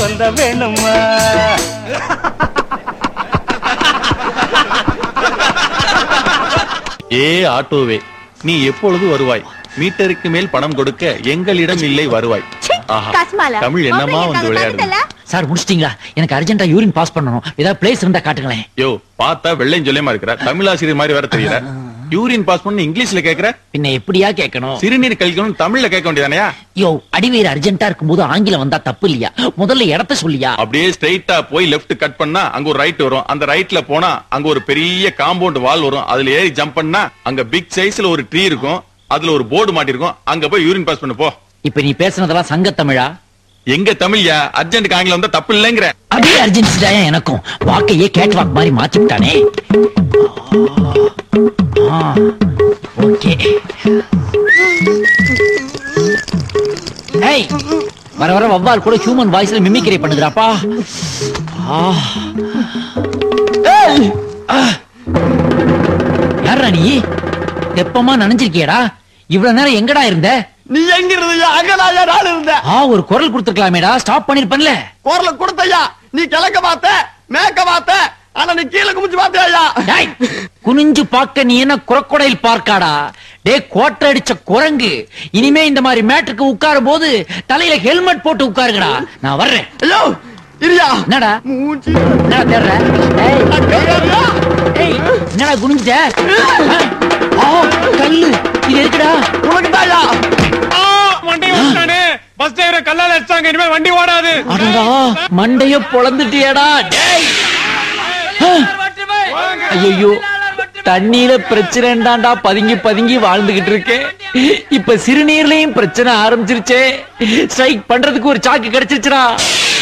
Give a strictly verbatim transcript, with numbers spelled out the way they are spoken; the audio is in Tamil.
சொல்ல வேணுமா? ஏ ஆட்டோவே, நீ எப்பொழுது வருவாய்? மீட்டருக்கு மேல் பணம் கொடுக்க எங்களிடம் இல்லை வருவாய். தமிழ் என்னமா வந்து விளையாடு. சார் முடிச்சிட்டீங்களா? எனக்கு அர்ஜென்ட்டா யூரின் பாஸ் பண்ணனும். ஏதாவது பிளேஸ் இருந்தா காட்டுங்களேன். யோ பார்த்தா வெள்ளையும் சொல்லியமா இருக்கிற, தமிழ் ஆசிரியர் மாதிரி வேற தெரியல. யூரின் பாஸ் பண்ணி இங்கிலீஷ்ல கேக்குற, பின்ன எப்படியா கேட்கணும்? சிறுநீர் கழிக்கணும் தமிழ்ல கேட்க வேண்டியதானயா? யோ அடிவேர் அர்ஜென்ட்டா இருக்கும்போது ஆங்கிலம் வந்தா தப்பு இல்லையா? முதல்ல இடத்த சொல்லியா. அப்படியே ஸ்ட்ரைட்டா போய் லெஃப்ட் கட் பண்ணா அங்க ஒரு ரைட் வரும். அந்த ரைட்ல போனா அங்க ஒரு பெரிய காம்பவுண்ட் வால் வரும். அதுல ஏறி ஜம்ப் பண்ணா அங்க பிக் சைஸ்ல ஒரு ட்ரீ இருக்கும். அதுல ஒரு போர்டு மாட்டிருக்கும். அங்க போய் யூரின் பாஸ் பண்ணு போ. இப்ப நீ பேசுனதெல்லாம் சங்க தமிழா? எங்க தமிழ்யா? அர்ஜென்ட் ஆங்கிலம் வந்தா தப்பு இல்லைங்கிற. அதே அர்ஜென்சி தான் எனக்கும். வாக்கையே கேட் வாக் மாதிரி மாத்தி விட்டானே. ஓகே. ஏய் வர வர வவ்வால் கூட ஹியூமன் வாய்ஸ்ல மிமிக்ரி பண்ணுதுறாப்பா. யாரா நீ? தெப்பமா நனைஞ்சிருக்கியடா. இவ்வளவு நேரம் எங்கடா இருந்த? நீ எங்க இருந்தியா? அங்கதாயா நான் இருந்தேன். ஆ ஒரு குரல் கொடுத்துக்கலாமேடா. ஸ்டாப் பண்ணிருப்பேன்ல. குரல் கொடுத்தையா? நீ கிழக்க பார்த்த மேக்க பார்த்த, ஆனா நீ கீழே குமிஞ்சு பார்த்தியா? குனிஞ்சு பார்க்க நீ என்ன குரக்கொடையில் பார்க்காடா? டே கோட்டை அடிச்ச குரங்கு, இனிமே இந்த மாதிரி மேட்டுக்கு உட்காரும் போது தலையில ஹெல்மெட் போட்டு உட்காருங்கடா. நான் வர்றேன். ஐயோ இரியா. என்னடா மூஞ்சி என்னடா தேடுற? ஏய் ஏய் என்னடா குனிஞ்ச? ஆ கல்லு இது இருக்குடா. உனக்கு தாயா? வண்டி ஓட்டானே, பஸ் டிரைவர் கல்லால அடிச்சாங்க. இனிமே வண்டி ஓடாது. அடடா மண்டைய பொளந்துட்டியேடா. டேய் ஐயோ தண்ணியில பிரச்சனைடாண்டா பதுங்கி பதுங்கி வாழ்ந்துகிட்டு இருக்கேன். இப்ப சிறுநீர்லயும் பிரச்சனை ஆரம்பிச்சிருச்சே. ஸ்ட்ரைக் பண்றதுக்கு ஒரு சாக்கு கிடைச்சிருச்சுடா.